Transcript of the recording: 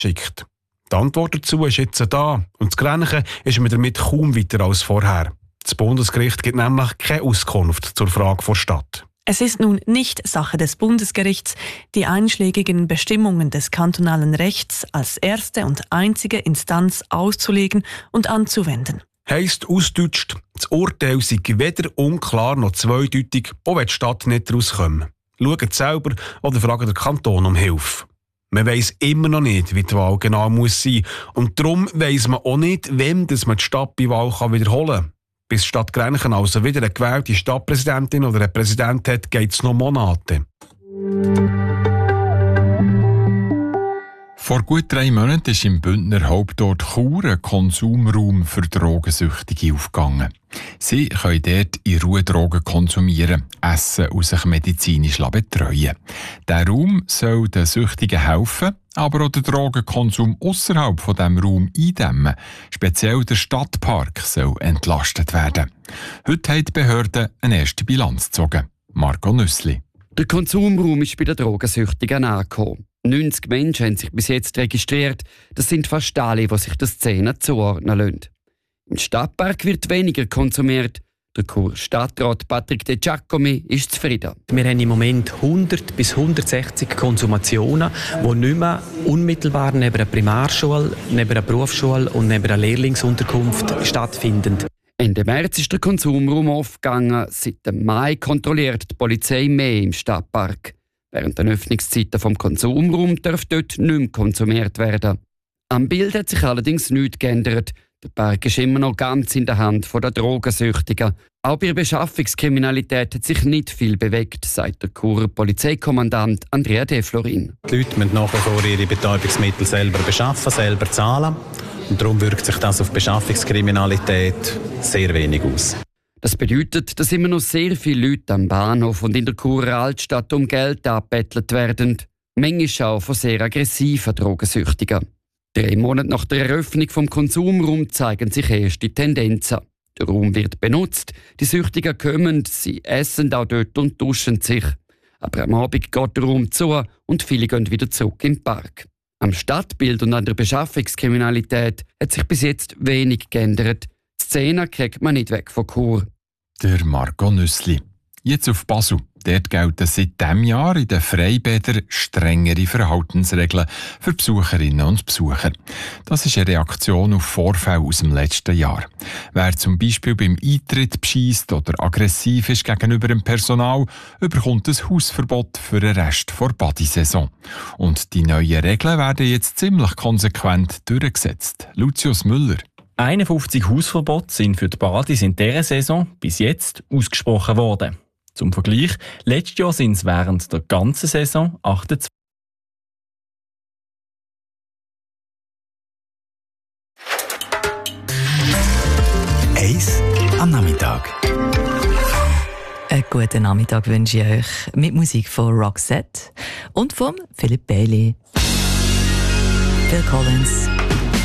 schickt. Die Antwort dazu ist jetzt da und das Grenchen ist mir damit kaum weiter als vorher. Das Bundesgericht gibt nämlich keine Auskunft zur Frage der Stadt. Es ist nun nicht Sache des Bundesgerichts, die einschlägigen Bestimmungen des kantonalen Rechts als erste und einzige Instanz auszulegen und anzuwenden. Heisst ausgedeutscht, das Urteil sei weder unklar noch zweideutig, auch wenn die Stadt nicht rauskommt. Schaut selber oder fragt den Kanton um Hilfe. Man weiss immer noch nicht, wie die Wahl genau muss sein und darum weiss man auch nicht, wem man die Stadt bei Wahl wiederholen kann. Bis die Stadt Grenchen also wieder eine gewählte Stadtpräsidentin oder einen Präsident hat, geht es noch Monate. Vor gut 3 Monaten ist im Bündner Hauptort Chur ein Konsumraum für Drogensüchtige aufgegangen. Sie können dort in Ruhe Drogen konsumieren, essen und sich medizinisch betreuen. Der Raum soll den Süchtigen helfen, aber auch den Drogenkonsum außerhalb von diesem Raum eindämmen. Speziell der Stadtpark soll entlastet werden. Heute haben die Behörden eine erste Bilanz gezogen. Marco Nüssli. Der Konsumraum ist bei den Drogensüchtigen angekommen. 90 Menschen haben sich bis jetzt registriert. Das sind fast alle, die sich der Szene zuordnen lassen. Im Stadtpark wird weniger konsumiert. Der Chur-Stadtrat Patrick De Giacomi ist zufrieden. Wir haben im Moment 100 bis 160 Konsumationen, die nicht mehr unmittelbar neben einer Primarschule, neben einer Berufsschule und neben einer Lehrlingsunterkunft stattfinden. Ende März ist der Konsumraum aufgegangen. Seit dem Mai kontrolliert die Polizei mehr im Stadtpark. Während der Öffnungszeiten vom Konsumraum darf dort nicht mehr konsumiert werden. Am Bild hat sich allerdings nichts geändert. Der Park ist immer noch ganz in der Hand der Drogensüchtigen. Auch bei der Beschaffungskriminalität hat sich nicht viel bewegt, sagt der Churer Polizeikommandant Andrea De Florin. Die Leute müssen nach wie vor ihre Betäubungsmittel selber beschaffen, selber zahlen. Und darum wirkt sich das auf Beschaffungskriminalität sehr wenig aus. Das bedeutet, dass immer noch sehr viele Leute am Bahnhof und in der Churer Altstadt um Geld abbettelt werden. Manchmal auch von sehr aggressiven Drogensüchtigen. 3 Monate nach der Eröffnung vom Konsumraum zeigen sich erste Tendenzen. Der Raum wird benutzt, die Süchtigen kommen, sie essen auch dort und duschen sich. Aber am Abend geht der Raum zu und viele gehen wieder zurück im Park. Am Stadtbild und an der Beschaffungskriminalität hat sich bis jetzt wenig geändert. Die Szene kriegt man nicht weg von Chur. Der Marco Nüssli. Jetzt auf Basel. Dort gelten seit diesem Jahr in den Freibädern strengere Verhaltensregeln für Besucherinnen und Besucher. Das ist eine Reaktion auf Vorfälle aus dem letzten Jahr. Wer zum Beispiel beim Eintritt bescheisst oder aggressiv ist gegenüber dem Personal, bekommt ein Hausverbot für den Rest der Badesaison. Und die neuen Regeln werden jetzt ziemlich konsequent durchgesetzt. Lucius Müller. 51 Hausverbote sind für die Badis in dieser Saison bis jetzt ausgesprochen worden. Zum Vergleich, letztes Jahr sind es während der ganzen Saison 28. Eis am Nachmittag. Einen guten Nachmittag wünsche ich euch mit Musik von Roxette und von Philip Bailey. Phil Collins.